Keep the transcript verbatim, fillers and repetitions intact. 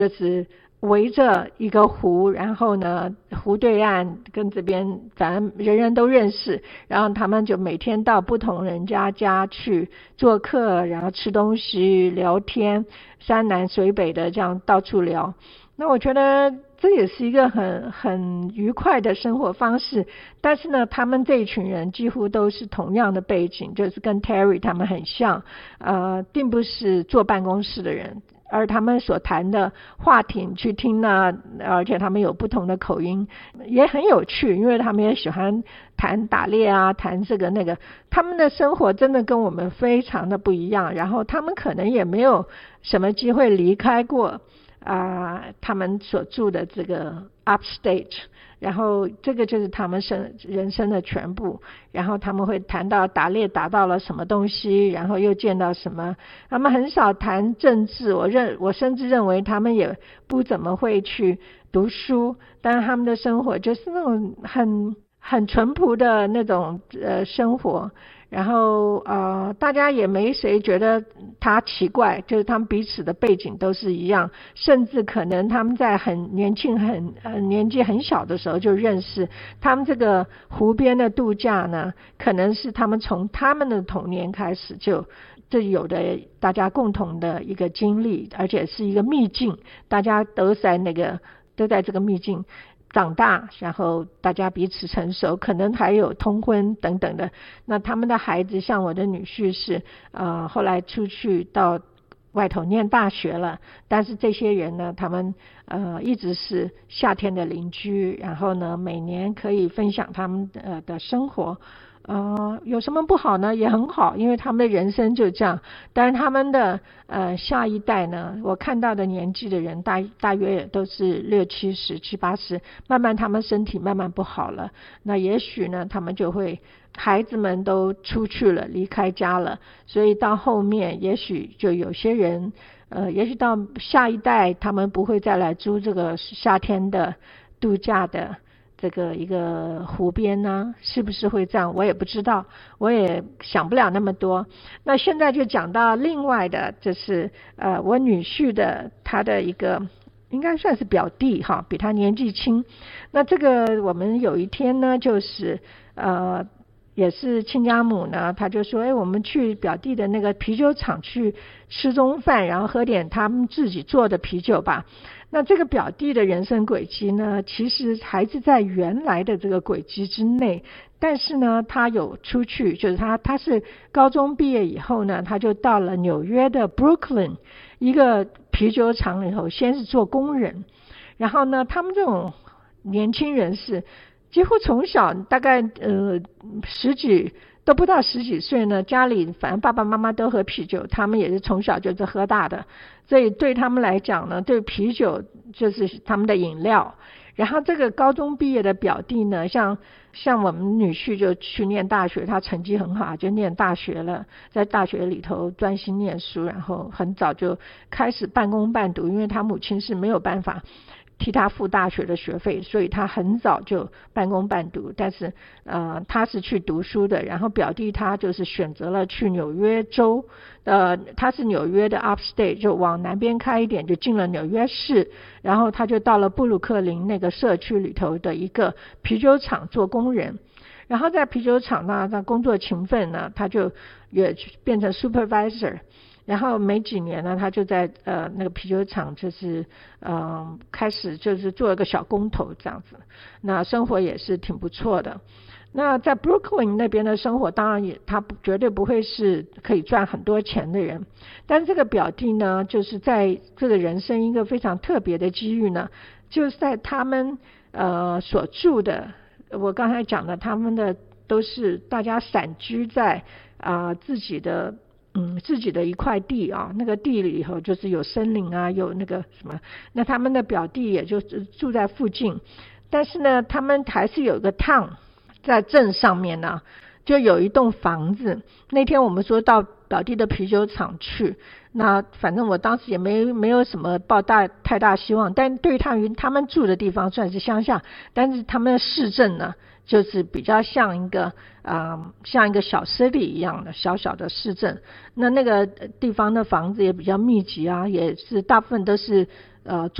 就是围着一个湖，然后呢湖对岸跟这边反正人人都认识，然后他们就每天到不同人家家去做客，然后吃东西聊天，山南水北的这样到处聊。那我觉得这也是一个很很愉快的生活方式，但是呢他们这一群人几乎都是同样的背景，就是跟 Terry 他们很像，呃，并不是坐办公室的人，而他们所谈的话题去听呢，而且他们有不同的口音，也很有趣，因为他们也喜欢谈打猎啊，谈这个那个，他们的生活真的跟我们非常的不一样，然后他们可能也没有什么机会离开过啊、呃，他们所住的这个 upstate， 然后这个就是他们生人生的全部，然后他们会谈到打猎打到了什么东西，然后又见到什么，他们很少谈政治，我认我甚至认为他们也不怎么会去读书，但是他们的生活就是那种很很淳朴的那种呃生活，然后呃大家也没谁觉得他奇怪，就是他们彼此的背景都是一样，甚至可能他们在很年轻很呃年纪很小的时候就认识，他们这个湖边的度假呢，可能是他们从他们的童年开始就这有的大家共同的一个经历，而且是一个秘境，大家都在那个都在这个秘境长大，然后大家彼此成熟，可能还有通婚等等的。那他们的孩子像我的女婿是呃后来出去到外头念大学了，但是这些人呢，他们呃一直是夏天的邻居，然后呢每年可以分享他们的、呃、的生活。呃，有什么不好呢？也很好，因为他们的人生就这样。但是他们的呃下一代呢，我看到的年纪的人大大约也都是六七十、七八十，慢慢他们身体慢慢不好了。那也许呢，他们就会孩子们都出去了，离开家了，所以到后面也许就有些人呃，也许到下一代他们不会再来租这个夏天的度假的这个一个湖边呢，是不是会这样？我也不知道，我也想不了那么多。那现在就讲到另外的，就是呃，我女婿的他的一个应该算是表弟哈，比他年纪轻。那这个我们有一天呢，就是呃。也是亲家母呢，他就说，哎，我们去表弟的那个啤酒厂去吃中饭，然后喝点他们自己做的啤酒吧。那这个表弟的人生轨迹呢，其实还是在原来的这个轨迹之内，但是呢，他有出去，就是他他是高中毕业以后呢，他就到了纽约的 Brooklyn 一个啤酒厂里头，先是做工人，然后呢，他们这种年轻人是几乎从小大概呃十几都不到十几岁呢，家里反正爸爸妈妈都喝啤酒，他们也是从小就是喝大的，所以对他们来讲呢，对啤酒就是他们的饮料。然后这个高中毕业的表弟呢，像像我们女婿就去念大学，他成绩很好，就念大学了，在大学里头专心念书，然后很早就开始半工半读，因为他母亲是没有办法替他付大学的学费，所以他很早就半工半读，但是呃他是去读书的，然后表弟他就是选择了去纽约州，呃他是纽约的 upstate， 就往南边开一点就进了纽约市，然后他就到了布鲁克林那个社区里头的一个啤酒厂做工人，然后在啤酒厂呢他工作勤奋呢，他就也变成 supervisor，然后没几年呢，他就在呃那个啤酒厂就是呃开始就是做一个小工头这样子，那生活也是挺不错的。那在 Brooklyn 那边的生活，当然也他绝对不会是可以赚很多钱的人，但这个表弟呢，就是在这个人生一个非常特别的机遇呢，就是在他们呃所住的，我刚才讲的，他们的都是大家散居在啊、呃、自己的。嗯，自己的一块地啊，那个地里头就是有森林啊，有那个什么，那他们的表弟也就住在附近，但是呢，他们还是有一个 town 在镇上面呢，就有一栋房子。那天我们说到表弟的啤酒厂去，那反正我当时也没没有什么抱大太大希望，但对他于他们住的地方算是乡下，但是他们的市镇呢，就是比较像一个啊、呃，像一个小 city 一样的小小的市镇。那那个地方的房子也比较密集啊，也是大部分都是呃